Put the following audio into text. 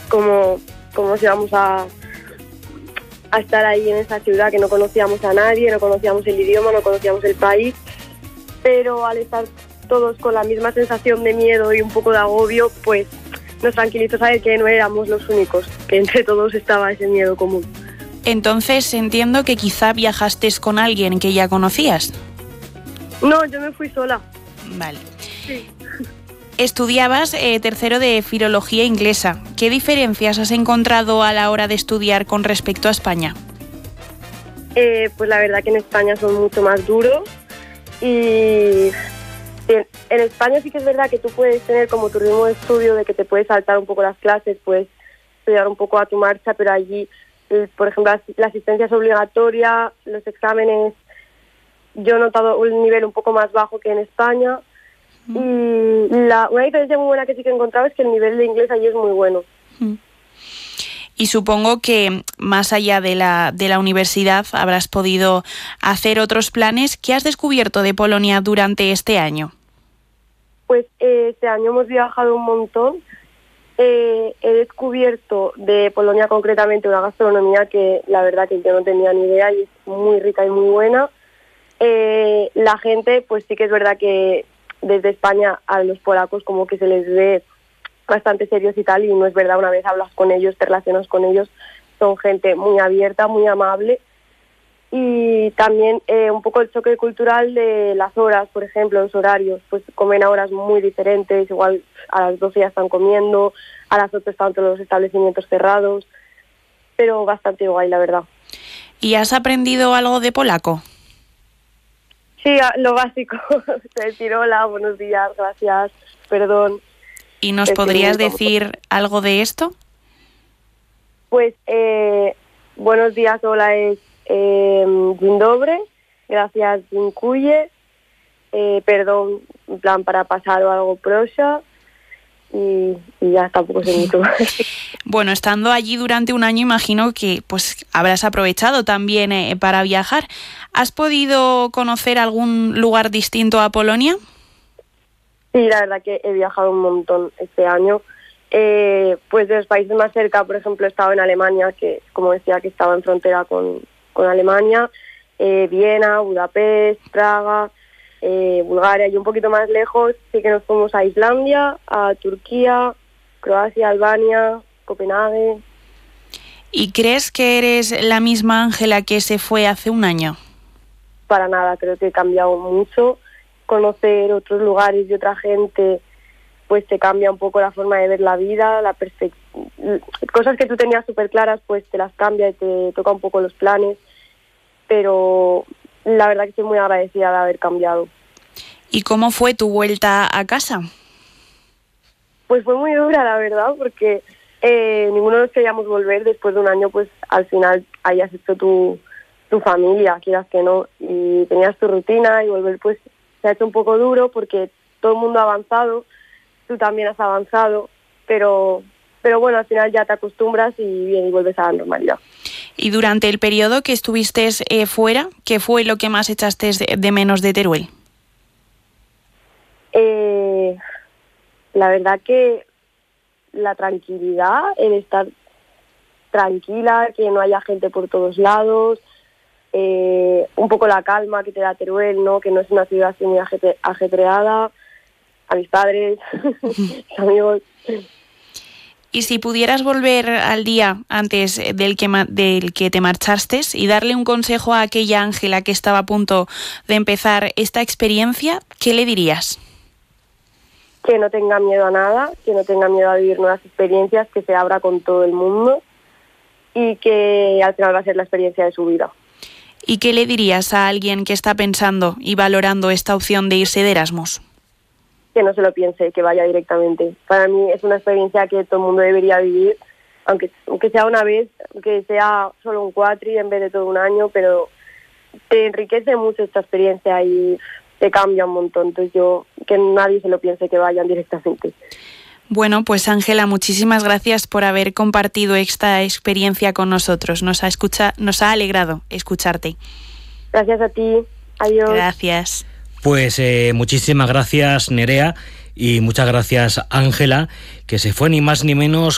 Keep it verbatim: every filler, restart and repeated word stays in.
cómo, cómo íbamos a, a estar ahí en esa ciudad que no conocíamos a nadie, no conocíamos el idioma, no conocíamos el país, pero al estar todos con la misma sensación de miedo y un poco de agobio, pues nos tranquilizó saber que no éramos los únicos, que entre todos estaba ese miedo común. Entonces entiendo que quizá viajaste con alguien que ya conocías. No, yo me fui sola. Vale. Sí. Estudiabas eh, tercero de filología inglesa. ¿Qué diferencias has encontrado a la hora de estudiar con respecto a España? Eh, pues la verdad que en España son mucho más duros y en, en España sí que es verdad que tú puedes tener como tu ritmo de estudio, de que te puedes saltar un poco las clases, puedes estudiar un poco a tu marcha, pero allí, por ejemplo, la asistencia es obligatoria, los exámenes, yo he notado un nivel un poco más bajo que en España. Y la, una diferencia muy buena que sí que he encontrado es que el nivel de inglés allí es muy bueno. Y supongo que más allá de la, de la universidad habrás podido hacer otros planes. ¿Qué has descubierto de Polonia durante este año? Pues eh, este año hemos viajado un montón. Eh, he descubierto de Polonia concretamente una gastronomía que la verdad que yo no tenía ni idea y es muy rica y muy buena. Eh, la gente, pues sí que es verdad que desde España a los polacos como que se les ve bastante serios y tal, y no es verdad, una vez hablas con ellos, te relacionas con ellos, son gente muy abierta, muy amable. Y también eh, un poco el choque cultural de las horas, por ejemplo, los horarios, pues comen a horas muy diferentes, igual a las doce ya están comiendo, a las ocho están todos los establecimientos cerrados, pero bastante guay, la verdad. ¿Y has aprendido algo de polaco? Sí, lo básico, decir hola, buenos días, gracias, perdón. ¿Y nos podrías decir algo de esto? Pues eh, buenos días, hola es eh, dzień dobry, gracias, dziękuję, eh, perdón, en plan para pasar o algo prosa. Y, y ya tampoco sé mucho más. Bueno, estando allí durante un año, imagino que pues habrás aprovechado también eh, para viajar. ¿Has podido conocer algún lugar distinto a Polonia? Sí, la verdad que he viajado un montón este año. Eh, pues de los países más cerca, por ejemplo, he estado en Alemania, que como decía que estaba en frontera con, con Alemania, eh, Viena, Budapest, Praga, Eh, Bulgaria, y un poquito más lejos sí que nos fuimos a Islandia, a Turquía, Croacia, Albania, Copenhague. ¿Y crees que eres la misma Ángela que se fue hace un año? Para nada, creo que he cambiado mucho. Conocer otros lugares y otra gente pues te cambia un poco la forma de ver la vida, la perspectiva. Cosas que tú tenías súper claras pues te las cambia y te toca un poco los planes, pero la verdad que estoy muy agradecida de haber cambiado. ¿Y cómo fue tu vuelta a casa? Pues fue muy dura, la verdad, porque eh, ninguno de nos queríamos volver después de un año, pues al final hayas hecho tu, tu familia, quieras que no, y tenías tu rutina y volver pues se ha hecho un poco duro porque todo el mundo ha avanzado, tú también has avanzado, pero, pero bueno, al final ya te acostumbras y bien, y vuelves a la normalidad. Y durante el periodo que estuviste eh, fuera, ¿qué fue lo que más echaste de menos de Teruel? Eh, la verdad que la tranquilidad, el estar tranquila, que no haya gente por todos lados, eh, un poco la calma que te da Teruel, ¿no? Que no es una ciudad así muy ajetreada, a mis padres, amigos. Y si pudieras volver al día antes del que, del que te marchaste y darle un consejo a aquella Ángela que estaba a punto de empezar esta experiencia, ¿qué le dirías? Que no tenga miedo a nada, que no tenga miedo a vivir nuevas experiencias, que se abra con todo el mundo y que al final va a ser la experiencia de su vida. ¿Y qué le dirías a alguien que está pensando y valorando esta opción de irse de Erasmus? Que no se lo piense, que vaya directamente. Para mí es una experiencia que todo el mundo debería vivir, aunque, aunque sea una vez, aunque sea solo un cuatri en vez de todo un año, pero te enriquece mucho esta experiencia y te cambia un montón. Entonces yo, que nadie se lo piense, que vayan directamente. Bueno, pues Ángela, muchísimas gracias por haber compartido esta experiencia con nosotros. Nos ha, escucha, nos ha alegrado escucharte. Gracias a ti. Adiós. Gracias. Pues eh, muchísimas gracias, Nerea, y muchas gracias, Ángela, que se fue ni más ni menos